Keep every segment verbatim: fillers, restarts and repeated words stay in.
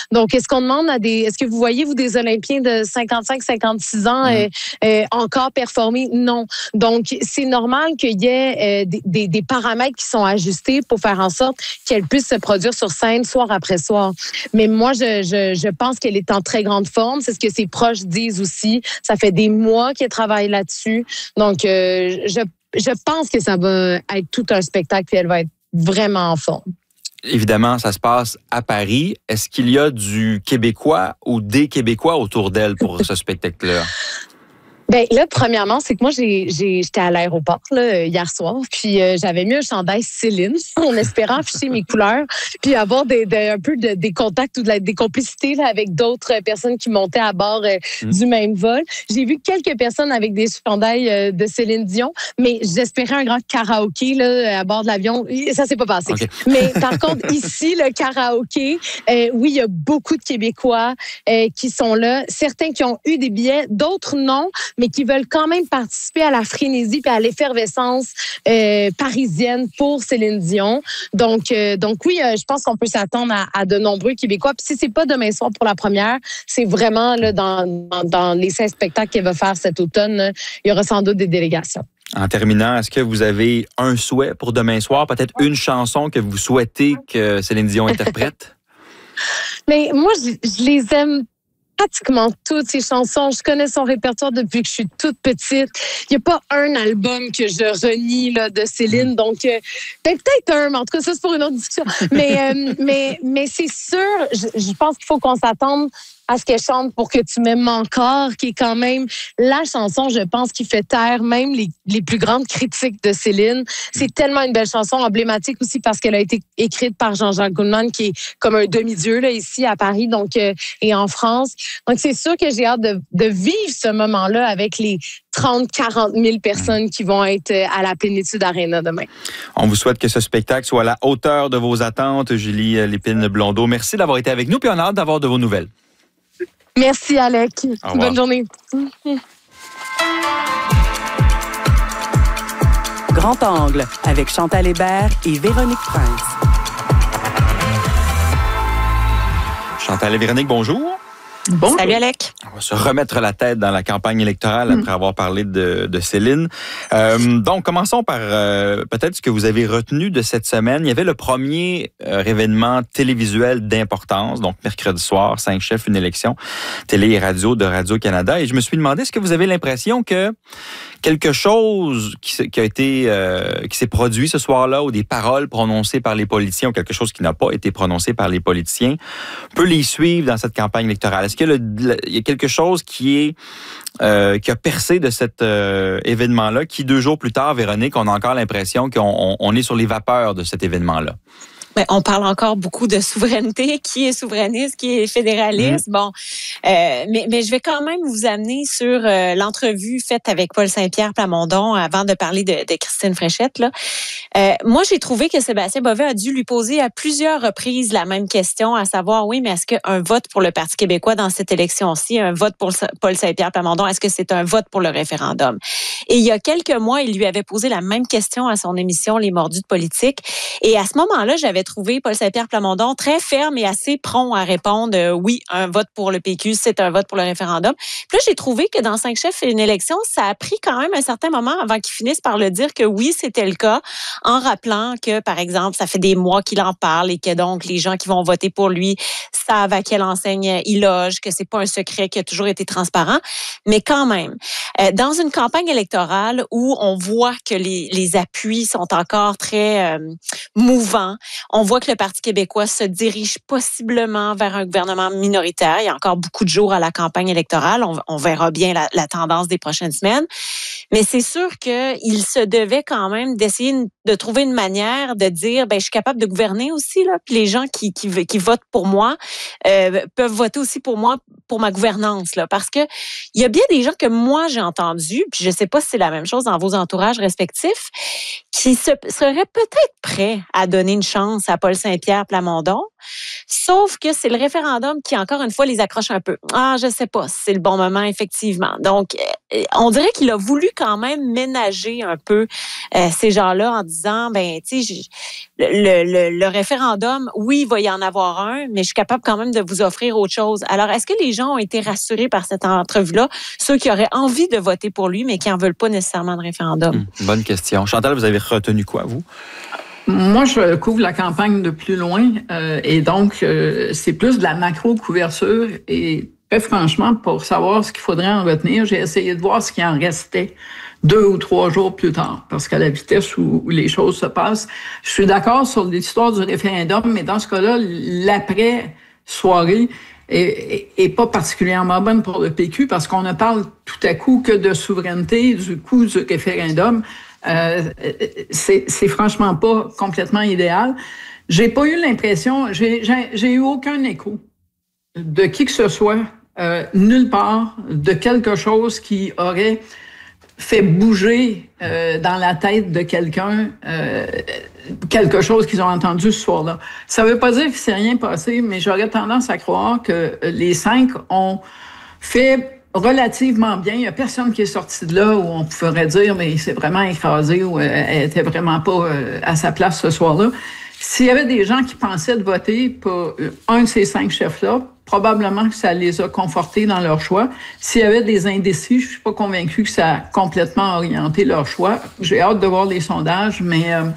Donc, est-ce qu'on demande à des... Est-ce que vous voyez, vous, des Olympiens de cinquante-cinq, cinquante-six ans mmh. euh, euh, encore performer? Non. Donc, c'est normal qu'il y ait euh, des, des, des paramètres qui sont ajustés pour faire en sorte qu'elle puisse se produire sur scène soir après soir. Mais moi, je, je, je pense qu'elle est en très grande forme. C'est ce que ses proches disent aussi. Ça fait des mois qu'elle travaille là-dessus. Donc, euh, je, je pense que ça va être tout un spectacle et elle va être vraiment en forme. Évidemment, ça se passe à Paris. Est-ce qu'il y a du Québécois ou des Québécois autour d'elle pour ce spectacle-là? Ben là, premièrement, c'est que moi, j'ai, j'ai, j'étais à l'aéroport là, hier soir, puis euh, j'avais mis un chandail Céline en espérant afficher mes couleurs, puis avoir des, des, un peu de, des contacts ou de la, des complicités là, avec d'autres personnes qui montaient à bord euh, mmh. du même vol. J'ai vu quelques personnes avec des chandails euh, de Céline Dion, mais j'espérais un grand karaoké là, à bord de l'avion. Ça s'est pas passé. Okay. Mais par contre, ici, le karaoké, euh, oui, il y a beaucoup de Québécois euh, qui sont là. Certains qui ont eu des billets, d'autres non, mais qui veulent quand même participer à la frénésie et à l'effervescence euh, parisienne pour Céline Dion. Donc, euh, donc oui, euh, je pense qu'on peut s'attendre à, à de nombreux Québécois. Puis si c'est pas demain soir pour la première, c'est vraiment là dans, dans, dans les cinq spectacles qu'elle va faire cet automne, là, il y aura sans doute des délégations. En terminant, est-ce que vous avez un souhait pour demain soir? Peut-être une chanson que vous souhaitez que Céline Dion interprète? Mais moi, je, je les aime pratiquement toutes ses chansons. Je connais son répertoire depuis que je suis toute petite. Il n'y a pas un album que je renie là, de Céline. Donc, euh, peut-être un, mais en tout cas, ça, c'est pour une autre discussion. Mais, euh, mais, mais c'est sûr, je, je pense qu'il faut qu'on s'attende à ce qu'elle chante Pour que tu m'aimes encore, qui est quand même la chanson, je pense, qui fait taire même les, les plus grandes critiques de Céline. C'est tellement une belle chanson, emblématique aussi parce qu'elle a été écrite par Jean-Jacques Goldman, qui est comme un demi-dieu là, ici à Paris donc euh, et en France. Donc, c'est sûr que j'ai hâte de, de vivre ce moment-là avec les trente à quarante mille personnes qui vont être à la Plénitude Arena demain. On vous souhaite que ce spectacle soit à la hauteur de vos attentes, Julie Lépine-Blondeau. Merci d'avoir été avec nous, puis on a hâte d'avoir de vos nouvelles. Merci, Alec. Bonne journée. Grand Angle avec Chantal Hébert et Véronique Prince. Chantal et Véronique, bonjour. Bonjour. Salut Alec. On va se remettre la tête dans la campagne électorale après mmh. avoir parlé de, de Céline. Euh, donc, commençons par euh, peut-être ce que vous avez retenu de cette semaine. Il y avait le premier euh, événement télévisuel d'importance, donc mercredi soir, cinq chefs, une élection, télé et radio de Radio-Canada. Et je me suis demandé, est-ce que vous avez l'impression que quelque chose qui, qui a été, euh, qui s'est produit ce soir-là, ou des paroles prononcées par les politiciens, ou quelque chose qui n'a pas été prononcé par les politiciens, peut les suivre dans cette campagne électorale? Est-ce qu'il y a, le, il y a quelque chose qui est euh, qui a percé de cet euh, événement-là, qui deux jours plus tard, Véronique, on a encore l'impression qu'on on, on est sur les vapeurs de cet événement-là? Ben, on parle encore beaucoup de souveraineté. Qui est souverainiste, qui est fédéraliste? Mmh. Bon, euh, mais, mais je vais quand même vous amener sur euh, l'entrevue faite avec Paul Saint-Pierre Plamondon avant de parler de, de Christine Fréchette. Là. Euh, moi, j'ai trouvé que Sébastien Bovet a dû lui poser à plusieurs reprises la même question, à savoir, oui, mais est-ce qu'un vote pour le Parti québécois dans cette élection-ci, un vote pour Paul Saint-Pierre Plamondon, est-ce que c'est un vote pour le référendum? Et il y a quelques mois, il lui avait posé la même question à son émission Les Mordus de politique. Et à ce moment-là, j'avais trouvé Paul Saint-Pierre Plamondon très ferme et assez prompt à répondre euh, oui, un vote pour le P Q, c'est un vote pour le référendum. Puis là, j'ai trouvé que dans cinq chefs et une élection, ça a pris quand même un certain moment avant qu'il finisse par le dire que oui, c'était le cas, en rappelant que, par exemple, ça fait des mois qu'il en parle et que donc les gens qui vont voter pour lui savent à quelle enseigne il loge, que c'est pas un secret qui a toujours été transparent. Mais quand même, euh, dans une campagne électorale où on voit que les, les appuis sont encore très euh, mouvants, on voit que le Parti québécois se dirige possiblement vers un gouvernement minoritaire. Il y a encore beaucoup de jours à la campagne électorale. On, on verra bien la, la tendance des prochaines semaines. Mais c'est sûr qu'il se devait quand même d'essayer de trouver une manière de dire, ben je suis capable de gouverner aussi, là. Puis les gens qui, qui, qui votent pour moi euh, peuvent voter aussi pour moi, pour ma gouvernance, là. Parce que il y a bien des gens que moi j'ai entendus, puis je sais pas si c'est la même chose dans vos entourages respectifs, qui se, seraient peut-être prêts à donner une chance à Paul Saint-Pierre Plamondon. Sauf que c'est le référendum qui, encore une fois, les accroche un peu. Ah, je sais pas si c'est le bon moment, effectivement. Donc, on dirait qu'il a voulu quand même ménager un peu euh, ces gens-là en disant disant, ben, tu sais, le, le, le référendum, oui, il va y en avoir un, mais je suis capable quand même de vous offrir autre chose. Alors, est-ce que les gens ont été rassurés par cette entrevue-là, ceux qui auraient envie de voter pour lui, mais qui n'en veulent pas nécessairement de référendum? Hum, bonne question. Chantal, vous avez retenu quoi, vous? Moi, je couvre la campagne de plus loin euh, et donc, euh, c'est plus de la macro-couverture et très franchement, pour savoir ce qu'il faudrait en retenir, j'ai essayé de voir ce qui en restait deux ou trois jours plus tard, parce qu'à la vitesse où, où les choses se passent, je suis d'accord sur l'histoire du référendum, mais dans ce cas-là, l'après-soirée est, est pas particulièrement bonne pour le P Q parce qu'on ne parle tout à coup que de souveraineté, du coût du référendum. Euh, c'est, c'est franchement pas complètement idéal. J'ai pas eu l'impression, j'ai, j'ai, j'ai eu aucun écho de qui que ce soit, euh, nulle part, de quelque chose qui aurait fait bouger euh, dans la tête de quelqu'un euh, quelque chose qu'ils ont entendu ce soir-là. Ça veut pas dire qu'il s'est rien passé, mais j'aurais tendance à croire que les cinq ont fait relativement bien. Il n'y a personne qui est sorti de là où on pourrait dire mais il s'est vraiment écrasé ou elle était vraiment pas à sa place ce soir-là. S'il y avait des gens qui pensaient de voter pour un de ces cinq chefs-là, probablement que ça les a confortés dans leur choix. S'il y avait des indécis, je suis pas convaincue que ça a complètement orienté leur choix. J'ai hâte de voir les sondages, mais euh,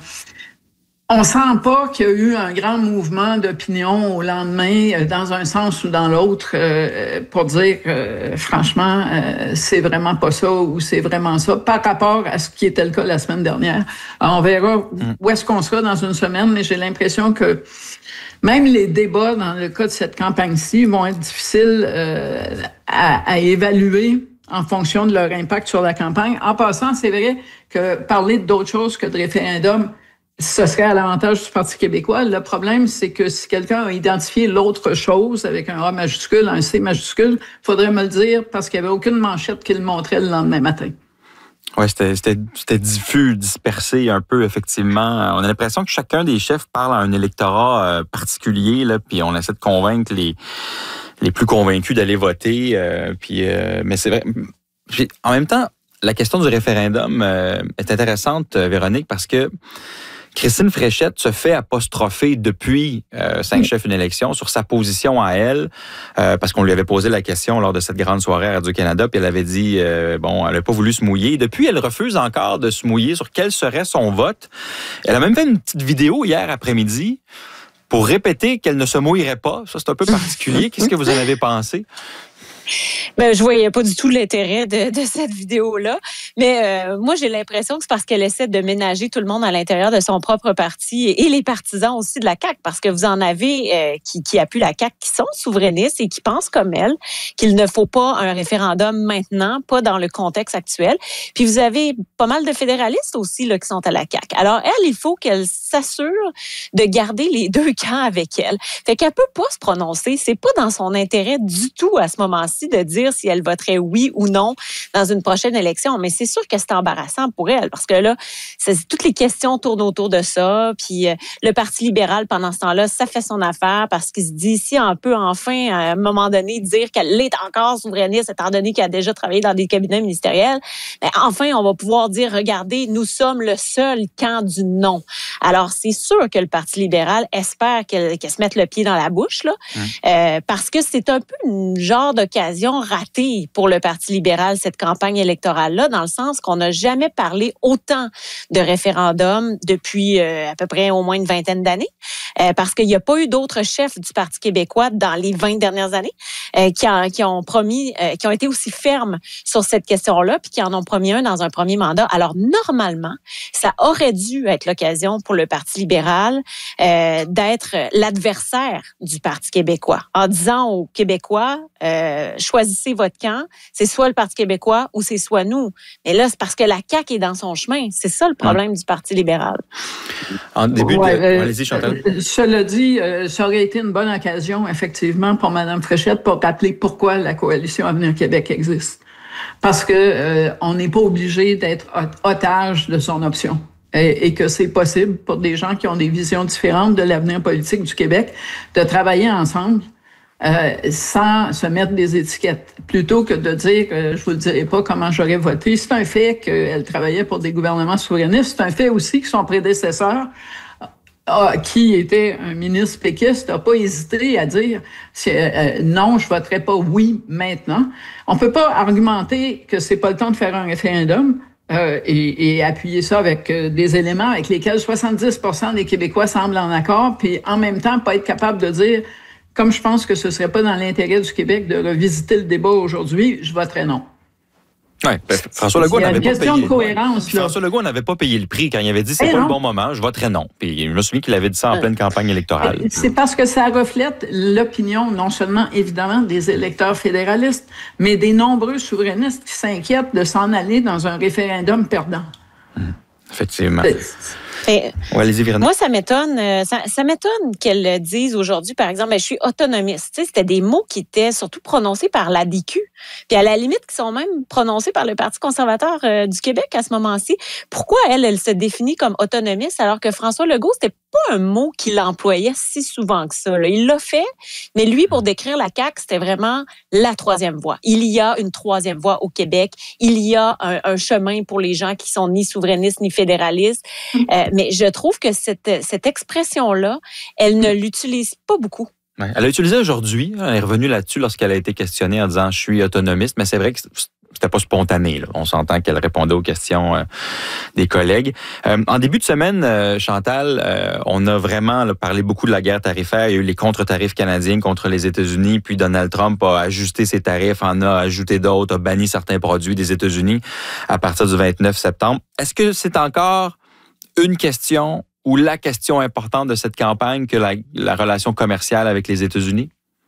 on sent pas qu'il y a eu un grand mouvement d'opinion au lendemain, euh, dans un sens ou dans l'autre, euh, pour dire euh, franchement, euh, c'est vraiment pas ça ou c'est vraiment ça, par rapport à ce qui était le cas la semaine dernière. Alors, on verra mmh. où est-ce qu'on sera dans une semaine, mais j'ai l'impression que même les débats dans le cas de cette campagne-ci vont être difficiles euh, à, à évaluer en fonction de leur impact sur la campagne. En passant, c'est vrai que parler d'autre chose que de référendum, ce serait à l'avantage du Parti québécois. Le problème, c'est que si quelqu'un a identifié l'autre chose avec un A majuscule, un C majuscule, il faudrait me le dire parce qu'il n'y avait aucune manchette qui le montrait le lendemain matin. Oui, c'était, c'était, c'était diffus, dispersé un peu, effectivement. On a l'impression que chacun des chefs parle à un électorat euh, particulier, là, puis on essaie de convaincre les, les plus convaincus d'aller voter. Euh, puis, euh, mais c'est vrai. En même temps, la question du référendum euh, est intéressante, Véronique, parce que Christine Fréchette se fait apostropher depuis euh, cinq chefs une élection sur sa position à elle, euh, parce qu'on lui avait posé la question lors de cette grande soirée à Radio-Canada, puis elle avait dit, euh, bon, elle n'a pas voulu se mouiller. Depuis, elle refuse encore de se mouiller sur quel serait son vote. Elle a même fait une petite vidéo hier après-midi pour répéter qu'elle ne se mouillerait pas. Ça, c'est un peu particulier. Qu'est-ce que vous en avez pensé? Ben, je voyais pas du tout l'intérêt de, de cette vidéo-là. Mais euh, moi, j'ai l'impression que c'est parce qu'elle essaie de ménager tout le monde à l'intérieur de son propre parti et, et les partisans aussi de la C A Q, parce que vous en avez euh, qui, qui appuient la C A Q, qui sont souverainistes et qui pensent comme elle qu'il ne faut pas un référendum maintenant, pas dans le contexte actuel. Puis vous avez pas mal de fédéralistes aussi là, qui sont à la C A Q. Alors, elle, il faut qu'elle s'assure de garder les deux camps avec elle. Fait qu'elle peut pas se prononcer. C'est pas dans son intérêt du tout à ce moment-ci de dire si elle voterait oui ou non dans une prochaine élection. Mais c'est sûr que c'est embarrassant pour elle parce que là, c'est, toutes les questions tournent autour de ça. Puis euh, le Parti libéral, pendant ce temps-là, ça fait son affaire parce qu'il se dit si on peut enfin, à un moment donné, dire qu'elle est encore souverainiste étant donné qu'elle a déjà travaillé dans des cabinets ministériels, ben, enfin, on va pouvoir dire, regardez, nous sommes le seul camp du non. Alors, c'est sûr que le Parti libéral espère qu'elle, qu'elle se mette le pied dans la bouche, là, hum. euh, parce que c'est un peu une genre d'occasion ratée pour le Parti libéral, cette campagne électorale-là, dans le sens qu'on n'a jamais parlé autant de référendum depuis euh, à peu près au moins une vingtaine d'années, euh, parce qu'il n'y a pas eu d'autres chefs du Parti québécois dans les vingt dernières années euh, qui, a, qui ont promis, euh, qui ont été aussi fermes sur cette question-là, puis qui en ont promis un dans un premier mandat. Alors, normalement, ça aurait dû être l'occasion pour le Parti libéral euh, d'être l'adversaire du Parti québécois, en disant aux Québécois, euh, choisissez votre camp, c'est soit le Parti québécois ou c'est soit nous. Mais là, c'est parce que la C A Q est dans son chemin. C'est ça le problème mmh. du Parti libéral. En début ouais, de... Euh, Allez-y, Chantal. Euh, cela dit, euh, ça aurait été une bonne occasion, effectivement, pour Mme Fréchette pour rappeler pourquoi la Coalition Avenir Québec existe. Parce que euh, on n'est pas obligé d'être otage de son option. Et, et que c'est possible pour des gens qui ont des visions différentes de l'avenir politique du Québec de travailler ensemble euh, sans se mettre des étiquettes. Plutôt que de dire, euh, je vous le dirai pas comment j'aurais voté. C'est un fait qu'elle travaillait pour des gouvernements souverainistes. C'est un fait aussi que son prédécesseur, Ah, qui était un ministre péquiste, n'a pas hésité à dire euh, non, je voterai pas oui maintenant. On peut pas argumenter que c'est pas le temps de faire un référendum euh, et, et appuyer ça avec euh, des éléments avec lesquels soixante-dix pour cent des Québécois semblent en accord, puis en même temps pas être capable de dire, comme je pense que ce serait pas dans l'intérêt du Québec de revisiter le débat aujourd'hui, je voterai non. Oui, ben, François Legault n'avait pas payé. De cohérence, François Legault n'avait pas payé le prix quand il avait dit c'est Et pas non. le bon moment, je voterai non. Puis je me souviens qu'il avait dit ça en pleine campagne électorale. C'est parce que ça reflète l'opinion non seulement évidemment des électeurs fédéralistes, mais des nombreux souverainistes qui s'inquiètent de s'en aller dans un référendum perdant. Mmh. Effectivement. Et, ouais, allez-y, Véronique. Moi, ça m'étonne. Ça, ça m'étonne qu'elle dise aujourd'hui, par exemple, ben, je suis autonomiste. Tu sais, c'était des mots qui étaient surtout prononcés par l'A D Q, puis à la limite, qui sont même prononcés par le Parti conservateur euh, du Québec à ce moment-ci. Pourquoi elle, elle se définit comme autonomiste alors que François Legault, c'était pas un mot qu'il employait si souvent que ça, là. Il l'a fait, mais lui, pour décrire la C A Q, c'était vraiment la troisième voie. Il y a une troisième voie au Québec. Il y a un, un chemin pour les gens qui sont ni souverainistes ni fédéralistes. Euh, mais je trouve que cette, cette expression-là, elle ne l'utilise pas beaucoup. Ouais, elle l'a utilisé aujourd'hui. Elle est revenue là-dessus lorsqu'elle a été questionnée en disant « je suis autonomiste », mais c'est vrai que c'était pas spontané. Là. On s'entend qu'elle répondait aux questions euh, des collègues. Euh, en début de semaine, euh, Chantal, euh, on a vraiment là, parlé beaucoup de la guerre tarifaire. Il y a eu les contre-tarifs canadiens contre les États-Unis, puis Donald Trump a ajusté ses tarifs, en a ajouté d'autres, a banni certains produits des États-Unis à partir du vingt-neuf septembre. Est-ce que c'est encore une question ou la question importante de cette campagne que la, la relation commerciale avec les États-Unis?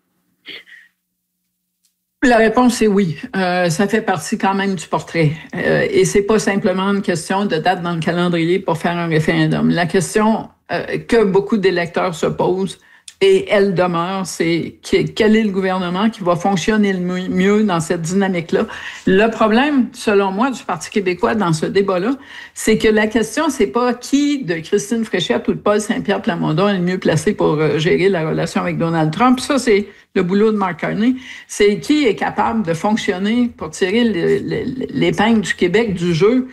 La réponse est oui. Euh, ça fait partie quand même du portrait. Euh, et c'est pas simplement une question de date dans le calendrier pour faire un référendum. La question euh, que beaucoup d'électeurs se posent, et elle demeure, c'est quel est le gouvernement qui va fonctionner le mieux dans cette dynamique-là. Le problème, selon moi, du Parti québécois dans ce débat-là, c'est que la question, c'est pas qui de Christine Fréchette ou de Paul Saint-Pierre Plamondon est le mieux placé pour gérer la relation avec Donald Trump. Ça, c'est le boulot de Mark Carney. C'est qui est capable de fonctionner pour tirer l'épingle du Québec du jeu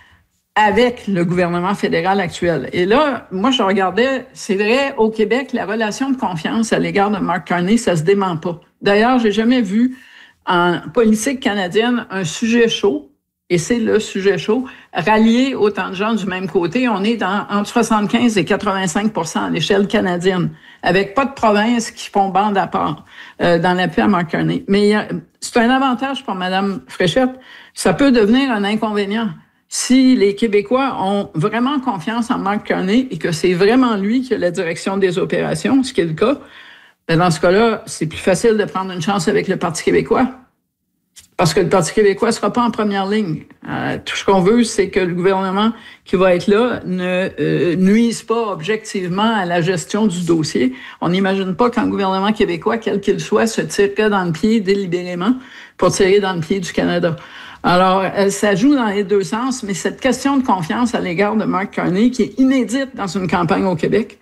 avec le gouvernement fédéral actuel. Et là, moi, je regardais, c'est vrai, au Québec, la relation de confiance à l'égard de Mark Carney, ça se dément pas. D'ailleurs, j'ai jamais vu en politique canadienne un sujet chaud, et c'est le sujet chaud, rallier autant de gens du même côté. On est dans, entre soixante-quinze et quatre-vingt-cinq pour cent à l'échelle canadienne, avec pas de provinces qui font bande à part euh, dans l'appui à Mark Carney. Mais c'est un avantage pour Mme Fréchette. Ça peut devenir un inconvénient. Si les Québécois ont vraiment confiance en Mark Carney et que c'est vraiment lui qui a la direction des opérations, ce qui est le cas, bien dans ce cas-là, c'est plus facile de prendre une chance avec le Parti québécois. Parce que le Parti québécois ne sera pas en première ligne. Euh, tout ce qu'on veut, c'est que le gouvernement qui va être là ne euh, nuise pas objectivement à la gestion du dossier. On n'imagine pas qu'un gouvernement québécois, quel qu'il soit, se tirerait dans le pied délibérément pour tirer dans le pied du Canada. Alors, ça joue dans les deux sens, mais cette question de confiance à l'égard de Mark Carney, qui est inédite dans une campagne au Québec,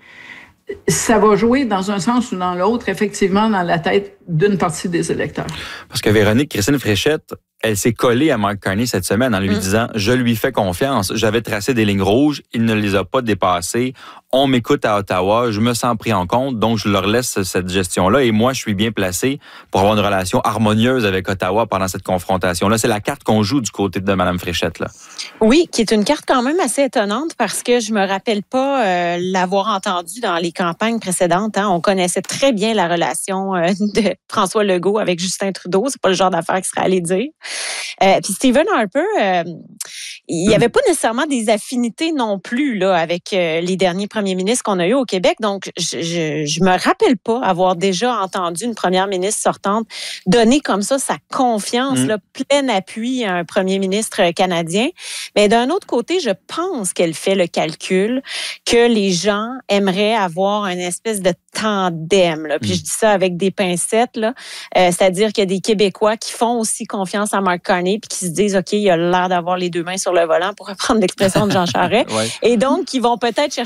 ça va jouer dans un sens ou dans l'autre, effectivement, dans la tête d'une partie des électeurs. Parce que Véronique, Christine Fréchette, elle s'est collée à Mark Carney cette semaine en lui mmh. disant « Je lui fais confiance. J'avais tracé des lignes rouges. Il ne les a pas dépassées. On m'écoute à Ottawa. Je me sens pris en compte. Donc, je leur laisse cette gestion-là. Et moi, je suis bien placé pour avoir une relation harmonieuse avec Ottawa pendant cette confrontation-là. » C'est la carte qu'on joue du côté de Mme Fréchette, là. Oui, qui est une carte quand même assez étonnante parce que je me rappelle pas euh, l'avoir entendue dans les campagnes précédentes. Hein. On connaissait très bien la relation euh, de François Legault avec Justin Trudeau. C'est pas le genre d'affaire qu'il serait allé dire. Euh, puis Stephen Harper, euh, il n'y avait pas nécessairement des affinités non plus là avec euh, les derniers premiers ministres qu'on a eu au Québec. Donc, je, je, je me rappelle pas avoir déjà entendu une première ministre sortante donner comme ça sa confiance, mmh. là, plein appui à un premier ministre canadien. Mais d'un autre côté, je pense qu'elle fait le calcul que les gens aimeraient avoir une espèce de tandem. Là. Puis mmh. je dis ça avec des pincettes, là. Euh, c'est-à-dire qu'il y a des Québécois qui font aussi confiance à Mark Carney puis qui se disent, OK, il a l'air d'avoir les deux mains sur le volant, pour reprendre l'expression de Jean Charest. Ouais. Et donc, ils vont peut-être chercher un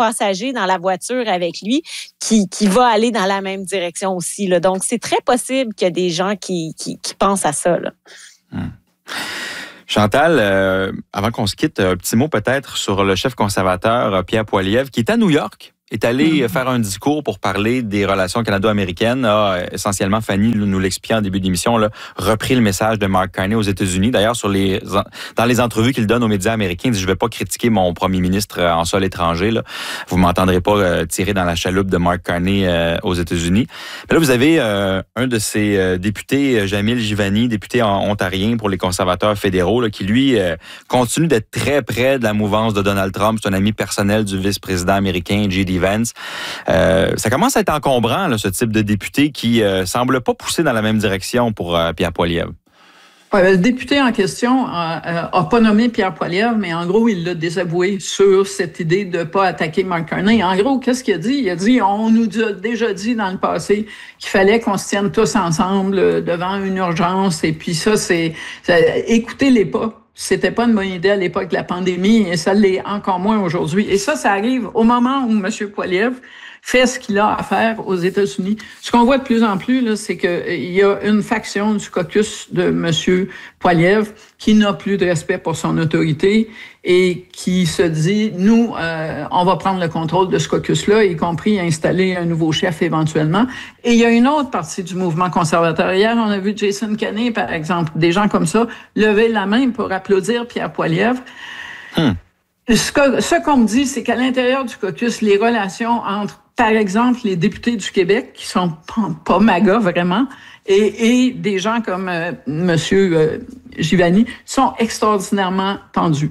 passager dans la voiture avec lui qui, qui va aller dans la même direction aussi, là. Donc, c'est très possible qu'il y a des gens qui, qui, qui pensent à ça, là. Hum. Chantal, euh, avant qu'on se quitte, un petit mot peut-être sur le chef conservateur Pierre Poilievre, qui est à New York, est allé mmh. faire un discours pour parler des relations canado-américaines. A, essentiellement, Fanny nous l'expliquait en début d'émission, là, repris le message de Mark Carney aux États-Unis. D'ailleurs, sur les dans les entrevues qu'il donne aux médias américains, il dit « Je ne vais pas critiquer mon premier ministre en sol étranger. Là. Vous ne m'entendrez pas euh, tirer dans la chaloupe de Mark Carney euh, aux États-Unis. » Mais là, vous avez euh, un de ces euh, députés, Jamil Jivani, député en ontarien pour les conservateurs fédéraux, là, qui, lui, euh, continue d'être très près de la mouvance de Donald Trump. C'est un ami personnel du vice-président américain, J D Vance. Euh, ça commence à être encombrant, là, ce type de député qui euh, semble pas pousser dans la même direction pour euh, Pierre Poilievre. Ouais, le député en question n'a euh, pas nommé Pierre Poilievre, mais en gros, il l'a désavoué sur cette idée de ne pas attaquer Mark Carney. En gros, qu'est-ce qu'il a dit? Il a dit, on nous a déjà dit dans le passé qu'il fallait qu'on se tienne tous ensemble devant une urgence. Et puis ça, c'est... Ça, écoutez-les pas. C'était pas une bonne idée à l'époque de la pandémie et ça l'est encore moins aujourd'hui. Et ça, ça arrive au moment où M. Poilievre fait ce qu'il a à faire aux États-Unis. Ce qu'on voit de plus en plus, là, c'est qu'il y a une faction du caucus de M. Poilievre qui n'a plus de respect pour son autorité et qui se dit, nous, euh, on va prendre le contrôle de ce caucus-là, y compris installer un nouveau chef éventuellement. Et il y a une autre partie du mouvement conservateur. Hier, on a vu Jason Kenney, par exemple, des gens comme ça, lever la main pour applaudir Pierre Poilievre. Hmm. Ce, que, ce qu'on me dit, c'est qu'à l'intérieur du caucus, les relations entre, par exemple, les députés du Québec, qui sont pas, pas magas vraiment, et, et des gens comme euh, M. Euh, Jivani, sont extraordinairement tendus.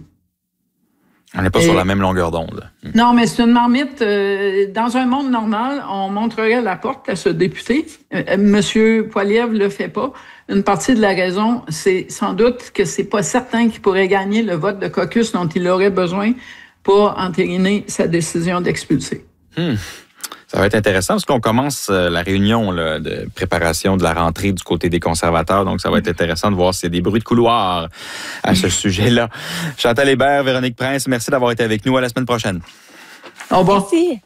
On n'est pas et, sur la même longueur d'onde. Non, mais c'est une marmite. Euh, dans un monde normal, on montrerait la porte à ce député. Euh, M. Poilievre le fait pas. Une partie de la raison, c'est sans doute que c'est pas certain qu'il pourrait gagner le vote de caucus dont il aurait besoin pour entériner sa décision d'expulser. Hmm. Ça va être intéressant parce qu'on commence la réunion là, de préparation de la rentrée du côté des conservateurs. Donc, ça va être intéressant de voir s'il y a des bruits de couloir à ce sujet-là. Chantal Hébert, Véronique Prince, merci d'avoir été avec nous. À la semaine prochaine. Au revoir. Merci.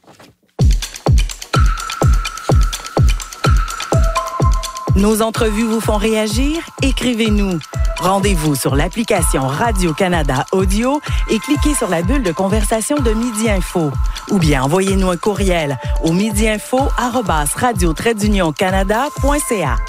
Nos entrevues vous font réagir? Écrivez-nous. Rendez-vous sur l'application Radio-Canada Audio et cliquez sur la bulle de conversation de Midi Info. Ou bien envoyez-nous un courriel au midiinfo arobase radio trait d'union canada point c a.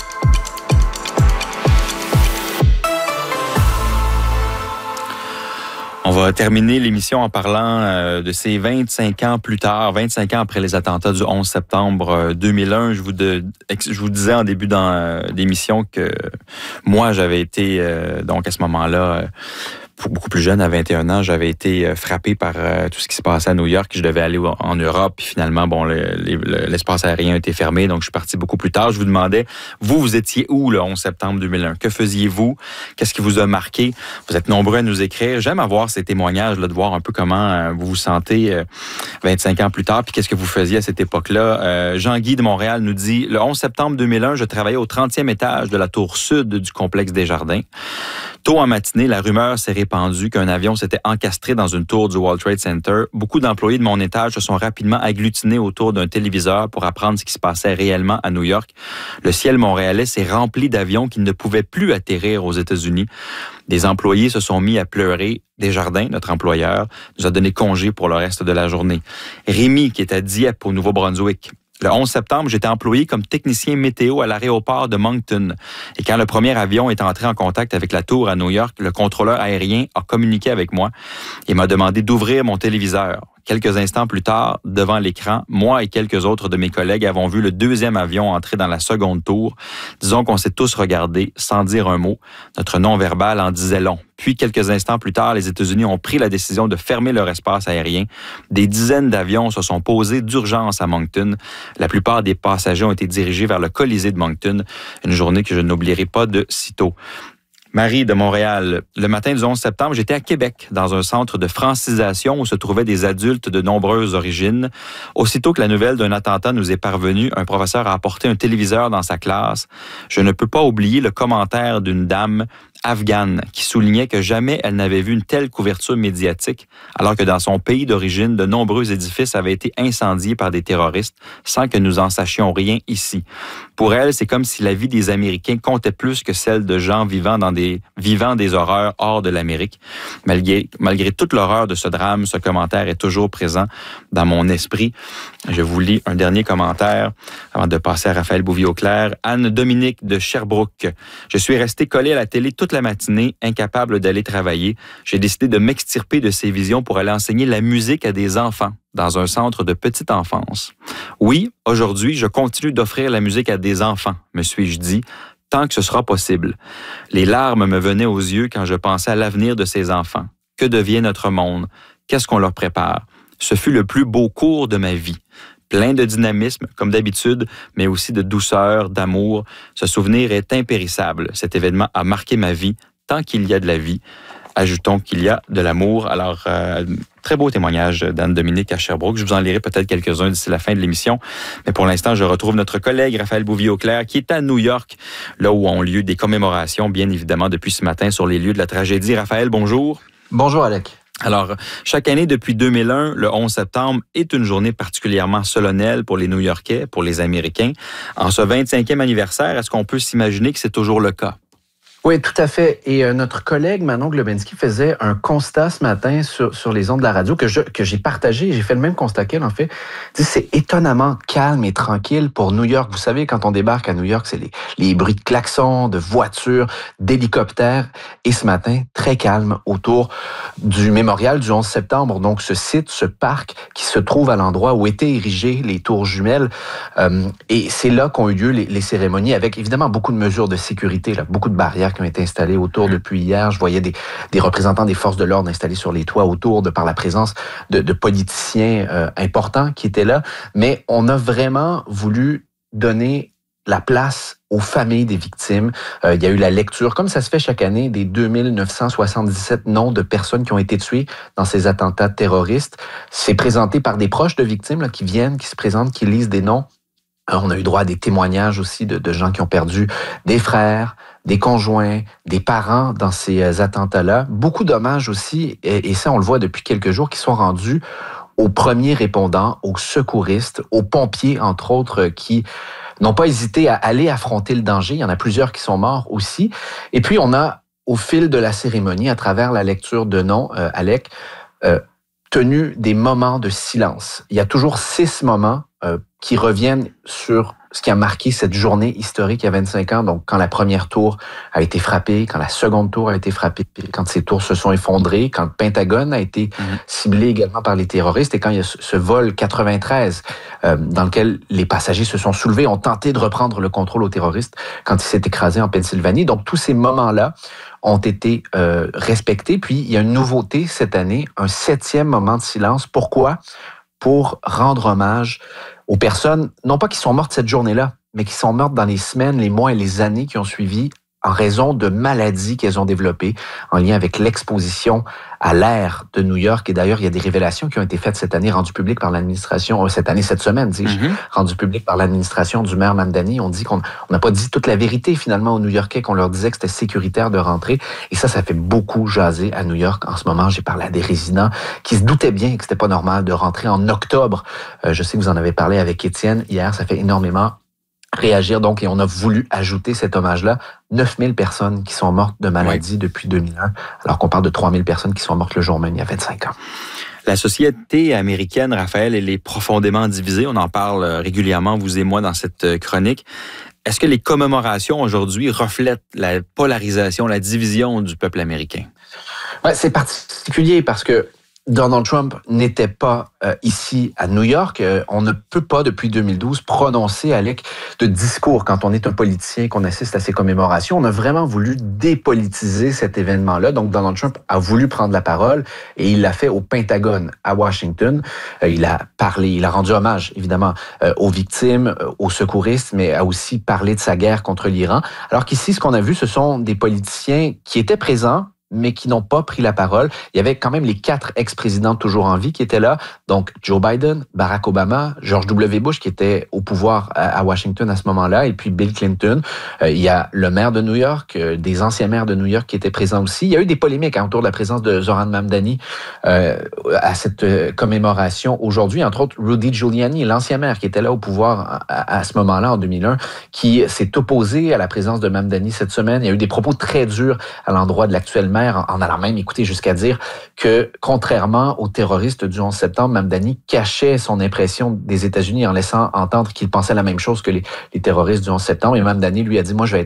On va terminer l'émission en parlant euh, de ces vingt-cinq ans plus tard, vingt-cinq ans après les attentats du onze septembre deux mille un. Je vous, de, je vous disais en début dans, euh, d'émission que moi, j'avais été, euh, donc à ce moment-là, euh, beaucoup plus jeune, à vingt et un ans, j'avais été frappé par euh, tout ce qui se passait à New York. Je devais aller en Europe, puis finalement, bon, le, le, l'espace aérien a été fermé, donc je suis parti beaucoup plus tard. Je vous demandais, vous, vous étiez où le onze septembre deux mille un? Que faisiez-vous? Qu'est-ce qui vous a marqué? Vous êtes nombreux à nous écrire. J'aime avoir ces témoignages, là, de voir un peu comment euh, vous vous sentez euh, vingt-cinq ans plus tard, puis qu'est-ce que vous faisiez à cette époque-là. Euh, Jean-Guy de Montréal nous dit, le onze septembre deux mille un, je travaillais au trentième étage de la tour sud du complexe Desjardins. Tôt en matinée, la rumeur s'est répandue qu'un avion s'était encastré dans une tour du World Trade Center. Beaucoup d'employés de mon étage se sont rapidement agglutinés autour d'un téléviseur pour apprendre ce qui se passait réellement à New York. Le ciel montréalais s'est rempli d'avions qui ne pouvaient plus atterrir aux États-Unis. Des employés se sont mis à pleurer. Desjardins, notre employeur, nous a donné congé pour le reste de la journée. Rémi, qui est à Dieppe, au Nouveau-Brunswick. Le onze septembre, j'étais employé comme technicien météo à l'aéroport de Moncton. Et quand le premier avion est entré en contact avec la tour à New York, le contrôleur aérien a communiqué avec moi et m'a demandé d'ouvrir mon téléviseur. Quelques instants plus tard, devant l'écran, moi et quelques autres de mes collègues avons vu le deuxième avion entrer dans la seconde tour. Disons qu'on s'est tous regardés sans dire un mot. Notre non-verbal en disait long. Puis, quelques instants plus tard, les États-Unis ont pris la décision de fermer leur espace aérien. Des dizaines d'avions se sont posés d'urgence à Moncton. La plupart des passagers ont été dirigés vers le Colisée de Moncton. Une journée que je n'oublierai pas de sitôt. Marie de Montréal. Le matin du onze septembre, j'étais à Québec, dans un centre de francisation où se trouvaient des adultes de nombreuses origines. Aussitôt que la nouvelle d'un attentat nous est parvenue, un professeur a apporté un téléviseur dans sa classe. Je ne peux pas oublier le commentaire d'une dame afghane, qui soulignait que jamais elle n'avait vu une telle couverture médiatique, alors que dans son pays d'origine, de nombreux édifices avaient été incendiés par des terroristes sans que nous en sachions rien ici. Pour elle, c'est comme si la vie des Américains comptait plus que celle de gens vivant dans des vivant des horreurs hors de l'Amérique. Malgré, malgré toute l'horreur de ce drame, ce commentaire est toujours présent dans mon esprit. Je vous lis un dernier commentaire avant de passer à Raphaël Bouvier-Auclair. Anne-Dominique de Sherbrooke. Je suis restée collée à la télé toute la matinée, incapable d'aller travailler. J'ai décidé de m'extirper de ces visions pour aller enseigner la musique à des enfants dans un centre de petite enfance. Oui, aujourd'hui, je continue d'offrir la musique à des enfants, me suis-je dit, tant que ce sera possible. Les larmes me venaient aux yeux quand je pensais à l'avenir de ces enfants. Que devient notre monde? Qu'est-ce qu'on leur prépare? Ce fut le plus beau cours de ma vie. Plein de dynamisme, comme d'habitude, mais aussi de douceur, d'amour. Ce souvenir est impérissable. Cet événement a marqué ma vie tant qu'il y a de la vie. Ajoutons qu'il y a de l'amour. Alors, euh, très beau témoignage d'Anne-Dominique à Sherbrooke. Je vous en lirai peut-être quelques-uns d'ici la fin de l'émission. Mais pour l'instant, je retrouve notre collègue Raphaël Bouvier-Auclair qui est à New York, là où ont lieu des commémorations, bien évidemment, depuis ce matin sur les lieux de la tragédie. Raphaël, bonjour. Bonjour, Alec. Alors, chaque année depuis deux mille un, le onze septembre est une journée particulièrement solennelle pour les New-Yorkais, pour les Américains. En ce vingt-cinquième anniversaire, est-ce qu'on peut s'imaginer que c'est toujours le cas? Oui, tout à fait. Et euh, notre collègue Manon Globensky faisait un constat ce matin sur, sur les ondes de la radio que, je, que j'ai partagé. J'ai fait le même constat qu'elle, en fait. C'est étonnamment calme et tranquille pour New York. Vous savez, quand on débarque à New York, c'est les, les bruits de klaxons, de voitures, d'hélicoptères. Et ce matin, très calme autour du mémorial du onze septembre. Donc, ce site, ce parc qui se trouve à l'endroit où étaient érigées les tours jumelles. Euh, et c'est là qu'ont eu lieu les, les cérémonies avec, évidemment, beaucoup de mesures de sécurité, là, beaucoup de barrières qui ont été installés autour depuis hier. Je voyais des, des représentants des forces de l'ordre installés sur les toits autour de par la présence de, de politiciens euh, importants qui étaient là. Mais on a vraiment voulu donner la place aux familles des victimes. Euh, il y a eu la lecture, comme ça se fait chaque année, des deux mille neuf cent soixante-dix-sept noms de personnes qui ont été tuées dans ces attentats terroristes. C'est présenté par des proches de victimes là, qui viennent, qui se présentent, qui lisent des noms. On a eu droit à des témoignages aussi de, de gens qui ont perdu des frères, des conjoints, des parents dans ces attentats-là. Beaucoup d'hommages aussi, et, et ça on le voit depuis quelques jours, qui sont rendus aux premiers répondants, aux secouristes, aux pompiers, entre autres, qui n'ont pas hésité à aller affronter le danger. Il y en a plusieurs qui sont morts aussi. Et puis on a, au fil de la cérémonie, à travers la lecture de noms, euh, Alec, euh, tenu des moments de silence. Il y a toujours six moments euh, qui reviennent sur ce qui a marqué cette journée historique il y a vingt-cinq ans. Donc, quand la première tour a été frappée, quand la seconde tour a été frappée, quand ces tours se sont effondrées, quand le Pentagone a été mmh. ciblé également par les terroristes et quand il y a ce vol quatre-vingt-treize euh, dans lequel les passagers se sont soulevés, ont tenté de reprendre le contrôle aux terroristes quand il s'est écrasé en Pennsylvanie. Donc, tous ces moments-là ont été euh, respectés. Puis, il y a une nouveauté cette année, un septième moment de silence. Pourquoi? Pour rendre hommage aux personnes, non pas qui sont mortes cette journée-là, mais qui sont mortes dans les semaines, les mois et les années qui ont suivi en raison de maladies qu'elles ont développées en lien avec l'exposition à l'air de New York. Et d'ailleurs, il y a des révélations qui ont été faites cette année, rendues publiques par l'administration, cette année, cette semaine, dis-je, mm-hmm. rendues publiques par l'administration du maire Mamdani. On dit qu'on n'a pas dit toute la vérité, finalement, aux New-Yorkais, qu'on leur disait que c'était sécuritaire de rentrer. Et ça, ça fait beaucoup jaser à New York. En ce moment, j'ai parlé à des résidents qui se doutaient bien que c'était pas normal de rentrer en octobre. Euh, je sais que vous en avez parlé avec Étienne hier. Ça fait énormément réagir, donc, et on a voulu ajouter cet hommage-là. neuf mille personnes qui sont mortes de maladie oui. depuis deux mille un, alors qu'on parle de trois mille personnes qui sont mortes le jour même, il y a vingt-cinq ans. La société américaine, Raphaël, elle est profondément divisée. On en parle régulièrement, vous et moi, dans cette chronique. Est-ce que les commémorations aujourd'hui reflètent la polarisation, la division du peuple américain? Ouais, c'est particulier parce que Donald Trump n'était pas euh, ici à New York. Euh, on ne peut pas, depuis deux mille douze, prononcer, Alec, de discours quand on est un politicien, qu'on assiste à ces commémorations. On a vraiment voulu dépolitiser cet événement-là. Donc, Donald Trump a voulu prendre la parole et il l'a fait au Pentagone, à Washington. Euh, il a parlé, il a rendu hommage, évidemment, euh, aux victimes, euh, aux secouristes, mais a aussi parlé de sa guerre contre l'Iran. Alors qu'ici, ce qu'on a vu, ce sont des politiciens qui étaient présents, mais qui n'ont pas pris la parole. Il y avait quand même les quatre ex-présidents toujours en vie qui étaient là. Donc, Joe Biden, Barack Obama, George W. Bush qui était au pouvoir à Washington à ce moment-là, et puis Bill Clinton. Euh, il y a le maire de New York, euh, des anciens maires de New York qui étaient présents aussi. Il y a eu des polémiques hein, autour de la présence de Zoran Mamdani euh, à cette euh, commémoration aujourd'hui. Entre autres, Rudy Giuliani, l'ancien maire qui était là au pouvoir à, à ce moment-là, en deux mille un, qui s'est opposé à la présence de Mamdani cette semaine. Il y a eu des propos très durs à l'endroit de l'actuel maire, en allant même écouter jusqu'à dire que, contrairement aux terroristes du onze septembre, Mamdani cachait son impression des États-Unis en laissant entendre qu'il pensait la même chose que les, les terroristes du onze septembre. Et Mamdani lui a dit, moi, je vais être